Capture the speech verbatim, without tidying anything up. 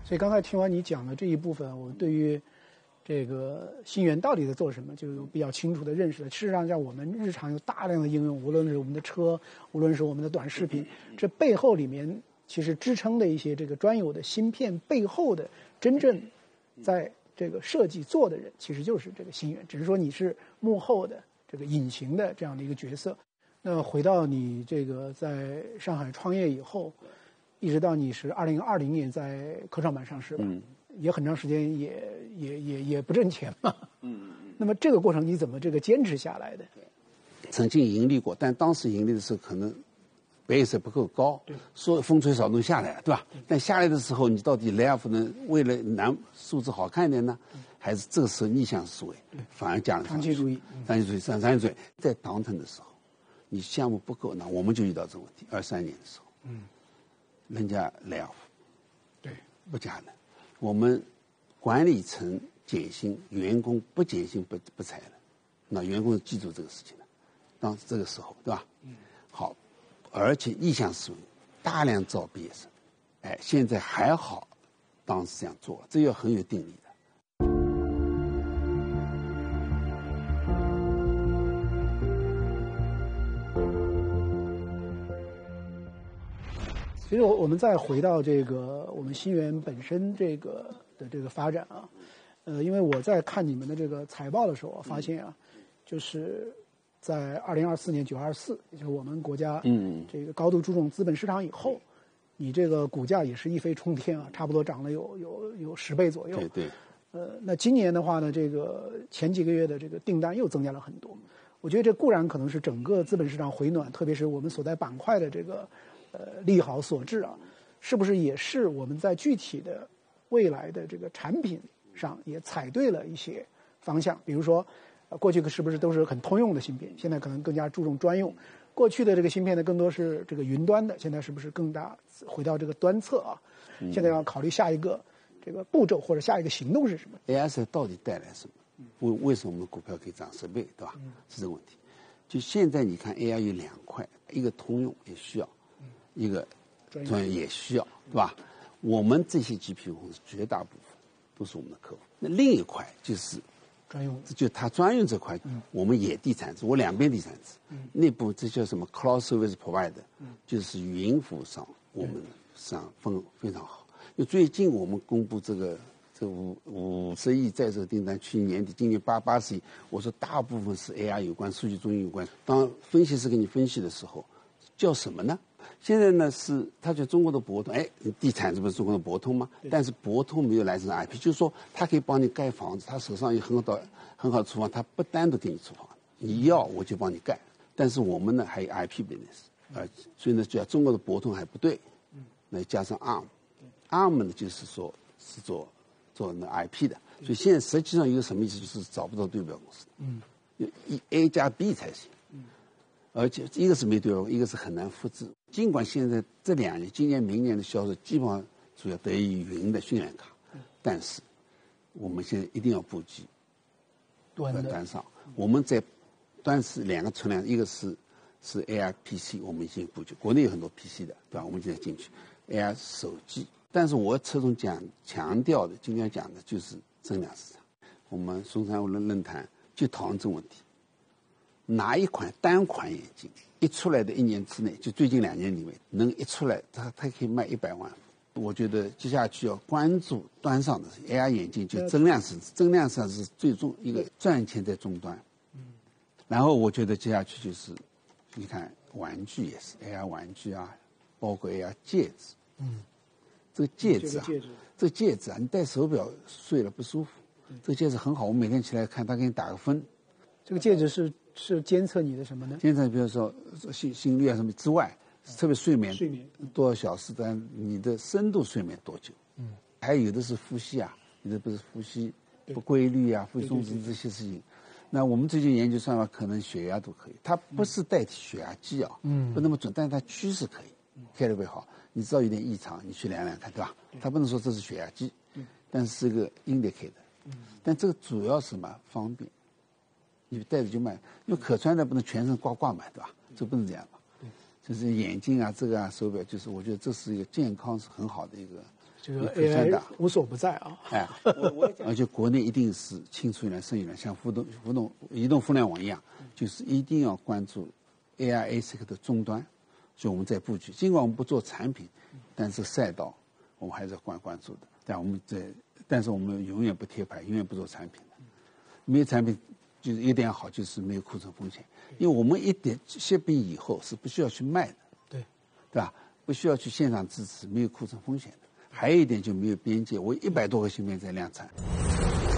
所以刚才听完你讲的这一部分，我对于这个心源到底在做什么，就有比较清楚的认识了。事实上，像我们日常有大量的应用，无论是我们的车，无论是我们的短视频，这背后里面其实支撑的一些这个专有的芯片背后的真正在这个设计做的人，其实就是这个心源，只是说你是幕后的这个隐形的这样的一个角色。那回到你这个在上海创业以后，一直到你是二零二零年在科创板上市吧，嗯、也很长时间也也也也不挣钱嘛。嗯嗯嗯。那么这个过程你怎么这个坚持下来的？ 曾经盈利过，但当时盈利的时候可能base不够高，说风吹草动下来了，对吧？但下来的时候，你到底 life 呢？为了拿数字好看一点呢，还是这个时候逆向思维，反而降了上去。 长期主义， 长期主义，长长期主义，在当腾的时候，你项目不够，那我们就遇到这个问题。二三年的时候，嗯，人家 layoff， 对， 不加的，我们管理层减薪，员工不减薪不不裁了，那员工记住这个事情了。当这个时候，对吧？嗯，好，而且逆向思维，大量招毕业生，哎，现在还好，当时这样做，这要很有定力的。 其实我我们再回到这个我们心源本身这个的这个发展啊，呃，因为我在看你们的这个财报的时候啊，发现啊，就是在二零二四年九二四，也就是我们国家嗯这个高度注重资本市场以后，你这个股价也是一飞冲天啊，差不多涨了有有有十倍左右。 对对。 呃，那今年的话呢，这个前几个月的这个订单又增加了很多。我觉得这固然可能是整个资本市场回暖，特别是我们所在板块的这个呃利好所致啊，是不是也是我们在具体的未来的这个产品上也踩对了一些方向？比如说，呃、过去是不是都是很通用的芯片，现在可能更加注重专用？过去的这个芯片呢，更多是这个云端的，现在是不是更大回到这个端侧啊？现在要考虑下一个这个步骤或者下一个行动是什么 ？A I 到底带来什么？为为什么我们的股票可以涨十倍，对吧？嗯、是这个问题。就现在你看 A I 有两块，一个通用也需要，嗯、一个专业也需要，对吧？我们这些 G P U 公司绝大部分都是我们的客户。那另一块就是专用， 就它专用这块，嗯、我们也地产制，我两边地产制。嗯、内部这叫什么 Cloud Service Provider，嗯、就是云服务商，我们上分非常好。因为最近我们公布这个。这五五十亿在手订单，去年年底，今年八八十亿。我说大部分是 A I 有关，数据中心有关。当分析师给你分析的时候，叫什么呢？现在呢是他叫中国的博通，哎，地产这不是中国的博通吗？但是博通没有来自 I P， 就是说他可以帮你盖房子，他手上有很好的很好的厨房，他不单独给你厨房，你要我就帮你盖。但是我们呢还有 I P business， 呃，所以呢叫中国的博通还不对，那加上 A R M，A R M 呢就是说是做。做那 I P 的，所以现在实际上有个什么意思，就是找不到对标公司，嗯，一 A 加 B 才行，嗯，而且一个是没对标，一个是很难复制。尽管现在这两年，今年、明年的销售基本上主要得益于云的渲染卡，嗯、但是我们现在一定要布局端端上。我们在端是两个存量，一个是是 A I P C， 我们已经布局，国内有很多 P C 的，对吧？我们现在进去 A I 手机。但是我侧重讲强调的，今天讲的就是增量市场。我们松山论论坛就讨论这个问题：哪一款单款眼镜一出来的一年之内，就最近两年里面能一出来，它它可以卖一百万。我觉得接下去要关注端上的 A I 眼镜，就增量市场，增量市场是最终一个赚钱在终端。嗯。然后我觉得接下去就是，你看玩具也是 A I 玩具啊，包括 A I 戒指。嗯。这个戒指啊，这个戒指啊，你戴手表睡了不舒服。这个戒指很好，我每天起来看，它给你打个分。 这个戒指是是监测你的什么呢？ 监测比如说心心率啊什么之外，特别睡眠睡眠多少小时的，你的深度睡眠多久？嗯，还有的是呼吸啊，有的不是呼吸不规律啊，会中止这些事情。那我们最近研究上了，可能血压都可以，它不是代替血压计啊，嗯，不那么准，但是它趋势可以，开得会好。你知道有点异常，你去量量看，对吧？他不能说这是血压计，但是是个 indicator。但这个主要是什么？方便，你戴着就卖，因为可穿的不能全身挂挂买，对吧？这不能这样嘛。就是眼镜啊，这个啊，手表，就是我觉得这是一个健康是很好的一个这个 A I 无所不在啊。 哎，我我而且国内一定是青出于蓝胜于蓝，像互动互动移动互联网一样，就是一定要关注 A I A S I C 的终端，所以我们在布局。尽管我们不做产品，但是赛道我们还是要关关注的。但我们在，但是我们永远不贴牌，永远不做产品的。没有产品就是一点好，就是没有库存风险，因为我们一点馅饼以后是不需要去卖的， 对， 对吧？不需要去线上支持，没有库存风险的。还有一点就没有边界，我一百多个芯片在量产。